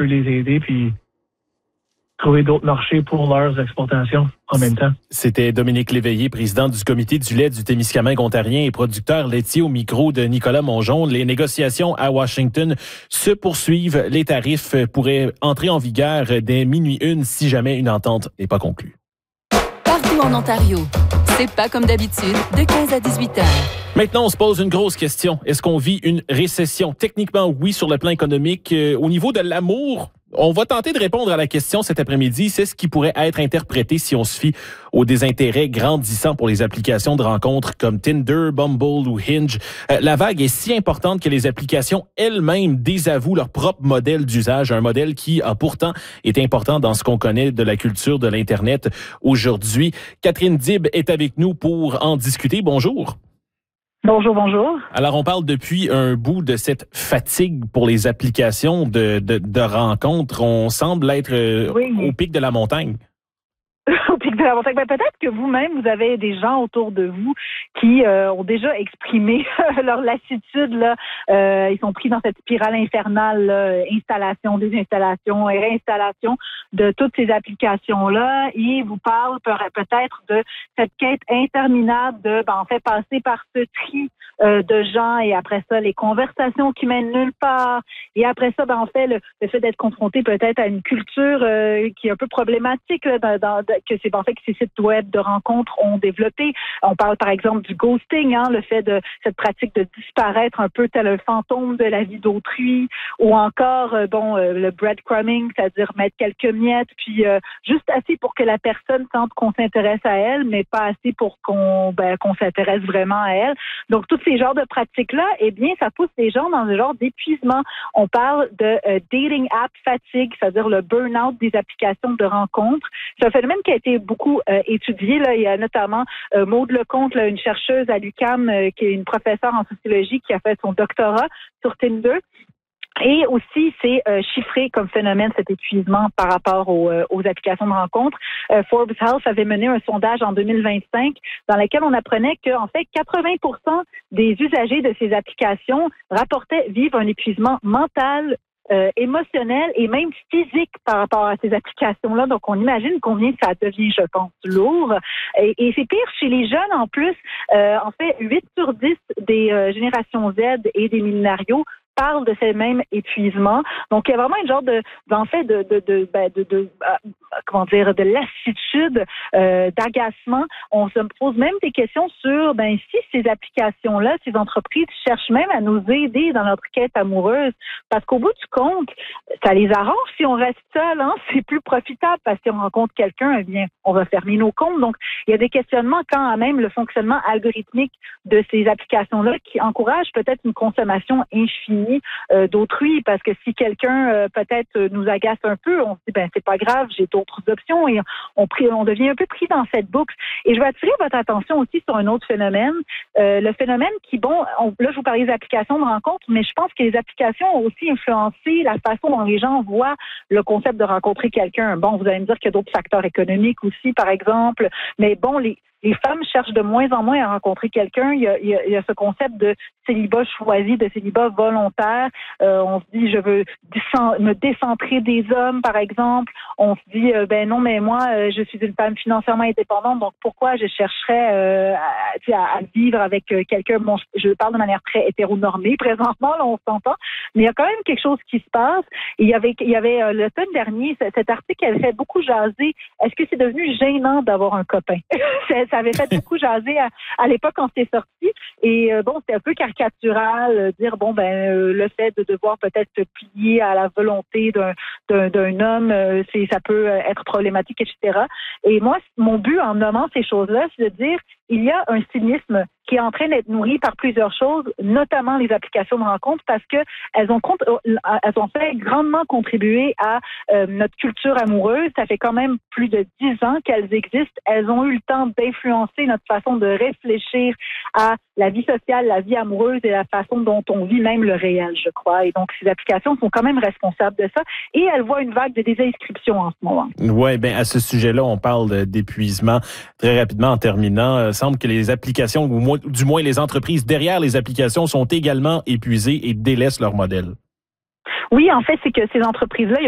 peut les aider, puis trouver d'autres marchés pour leurs exportations en même temps. C'était Dominique Léveillé, président du comité du lait du Témiscamingue ontarien et producteur laitier au micro de Nicolas Mongeon. Les négociations à Washington se poursuivent. Les tarifs pourraient entrer en vigueur dès minuit 1 si jamais une entente n'est pas conclue. Partout en Ontario, c'est pas comme d'habitude, de 15 à 18 heures. Maintenant, on se pose une grosse question. Est-ce qu'on vit une récession? Techniquement, oui, sur le plan économique. Au niveau de l'amour, on va tenter de répondre à la question cet après-midi. C'est ce qui pourrait être interprété si on se fie au désintérêt grandissant pour les applications de rencontres comme Tinder, Bumble ou Hinge. La vague est si importante que les applications elles-mêmes désavouent leur propre modèle d'usage, un modèle qui a pourtant été important dans ce qu'on connaît de la culture de l'Internet aujourd'hui. Catherine Dib est avec nous pour en discuter. Bonjour. Bonjour, bonjour. Alors, on parle depuis un bout de cette fatigue pour les applications de rencontres. On semble être au pic de la montagne. Au pic de la montagne. Ben, peut-être que vous-même, vous avez des gens autour de vous qui ont déjà exprimé leur lassitude. Là. Ils sont pris dans cette spirale infernale, là, installation, désinstallation et réinstallation de toutes ces applications-là. Ils vous parlent peut-être de cette quête interminable de, passer par ce tri de gens et après ça, les conversations qui mènent nulle part. Et après ça, le fait d'être confronté peut-être à une culture qui est un peu problématique là, que ces sites web de rencontres ont développé. On parle par exemple du ghosting, le fait de cette pratique de disparaître un peu tel un fantôme de la vie d'autrui, ou encore le breadcrumbing, c'est-à-dire mettre quelques miettes, puis juste assez pour que la personne sente qu'on s'intéresse à elle, mais pas assez pour qu'on s'intéresse vraiment à elle. Donc tous ces genres de pratiques-là, ça pousse les gens dans un genre d'épuisement. On parle de dating app fatigue, c'est-à-dire le burn-out des applications de rencontres. C'est un phénomène qui a été beaucoup étudié. Là. Il y a notamment Maude Lecomte, là, une chercheuse à l'UQAM, qui est une professeure en sociologie qui a fait son doctorat sur Tinder. Et aussi, c'est chiffré comme phénomène, cet épuisement par rapport aux applications de rencontres. Forbes Health avait mené un sondage en 2025 dans lequel on apprenait que, en fait, 80% des usagers de ces applications rapportaient vivre un épuisement mental, émotionnel et même physique par rapport à ces applications-là. Donc, on imagine combien ça devient, je pense, lourd. Et c'est pire chez les jeunes, en plus. 8 sur 10 des générations Z et des millénarios parle de ce même épuisement. Donc, il y a vraiment une genre de lassitude, d'agacement. On se pose même des questions sur, si ces applications-là, ces entreprises cherchent même à nous aider dans notre quête amoureuse, parce qu'au bout du compte, ça les arrange si on reste seul, c'est plus profitable parce que si on rencontre quelqu'un, on va fermer nos comptes. Donc, il y a des questionnements quant à même le fonctionnement algorithmique de ces applications-là qui encouragent peut-être une consommation infinie d'autrui, parce que si quelqu'un peut-être nous agace un peu, on se dit c'est pas grave, j'ai d'autres options, et on devient un peu pris dans cette boucle. Et je vais attirer votre attention aussi sur un autre phénomène, le phénomène qui, là je vous parlais des applications de rencontres, mais je pense que les applications ont aussi influencé la façon dont les gens voient le concept de rencontrer quelqu'un. Vous allez me dire qu'il y a d'autres facteurs économiques aussi, par exemple, mais les femmes cherchent de moins en moins à rencontrer quelqu'un. Il y a ce concept de célibat choisi, de célibat volontaire. On se dit, je veux me décentrer des hommes, par exemple. On se dit, non, mais moi, je suis une femme financièrement indépendante, donc pourquoi je chercherais à vivre avec quelqu'un? Je parle de manière très hétéronormée présentement, là, on s'entend, mais il y a quand même quelque chose qui se passe. Et il y avait l'automne dernier, cet article avait fait beaucoup jaser. Est-ce que c'est devenu gênant d'avoir un copain? Ça avait fait beaucoup jaser à l'époque quand c'était sorti. Et c'était un peu caricatural, dire le fait de devoir peut-être se plier à la volonté d'un homme, ça peut être problématique, etc. Et moi, mon but en nommant ces choses-là, c'est de dire il y a un cynisme qui est en train d'être nourri par plusieurs choses, notamment les applications de rencontres, parce que elles ont fait grandement contribuer à notre culture amoureuse. Ça fait quand même plus de 10 ans qu'elles existent. Elles ont eu le temps d'influencer notre façon de réfléchir à la vie sociale, la vie amoureuse et la façon dont on vit même le réel, je crois. Et donc, ces applications sont quand même responsables de ça. Et elles voient une vague de désinscription en ce moment. Oui, à ce sujet-là, on parle d'épuisement. Très rapidement, en terminant, il semble que les applications, ou du moins les entreprises derrière les applications, sont également épuisées et délaissent leur modèle. Oui, en fait, c'est que ces entreprises-là, il y